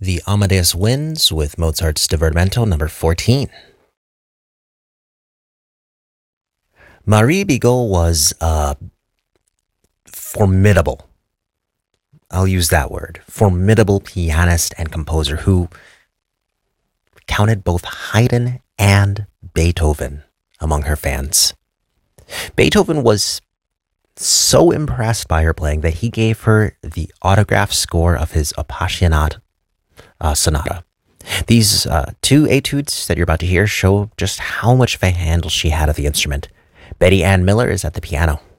The Amadeus Winds with Mozart's Divertimento number 14. Marie Bigot was formidable, I'll use that word, formidable pianist and composer who counted both Haydn and Beethoven among her fans. Beethoven was so impressed by her playing that he gave her the autograph score of his Appassionata sonata. These two etudes that you're about to hear show just how much of a handle she had of the instrument. Betty Ann Miller is at the piano.